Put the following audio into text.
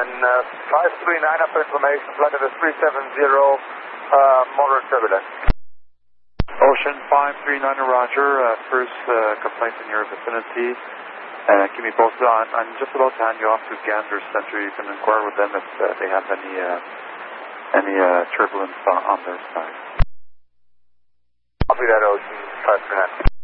Ocean 539 up information, flight of 370, motor turbulence. Ocean 539, Roger. First complaint in your vicinity. Keep me posted on. I'm just about to hand you off to Gander Center. You can inquire with them if they have any turbulence on their side. Copy that, Ocean 539.